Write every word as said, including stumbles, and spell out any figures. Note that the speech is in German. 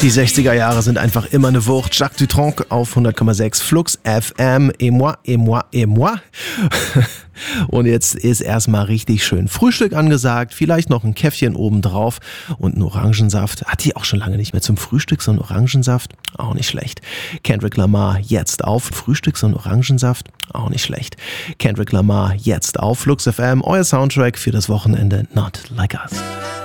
Die sechziger Jahre sind einfach immer eine Wucht. Jacques Dutronc auf hundert Komma sechs Flux F M. Et moi, et moi, et moi. Und jetzt ist erstmal richtig schön Frühstück angesagt, vielleicht noch ein Käffchen obendrauf und ein Orangensaft. Hat die auch schon lange nicht mehr zum Frühstück, so ein Orangensaft? Auch nicht schlecht. Kendrick Lamar jetzt auf Frühstück, so ein Orangensaft? Auch nicht schlecht. Kendrick Lamar jetzt auf Flux F M, euer Soundtrack für das Wochenende Not Like Us.